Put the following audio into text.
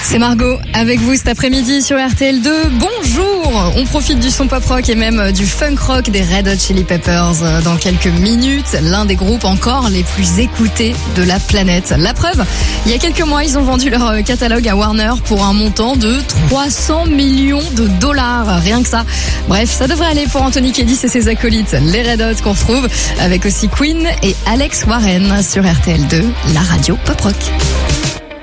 C'est Margot avec vous cet après-midi sur RTL2. Bonjour. On profite du son pop rock et même du funk rock des Red Hot Chili Peppers dans quelques minutes. L'un des groupes encore les plus écoutés de la planète. La preuve, il y a quelques mois, ils ont vendu leur catalogue à Warner pour un montant de 300 millions de dollars. Rien que ça. Bref, ça devrait aller pour Anthony Kiedis et ses acolytes. Les Red Hot qu'on retrouve avec aussi Queen et Alex Warren sur RTL2, la radio pop rock.